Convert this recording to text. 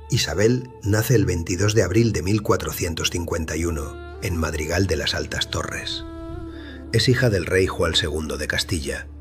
Isabel nace el 22 de abril de 1451, en Madrigal de las Altas Torres. Es hija del rey Juan II de Castilla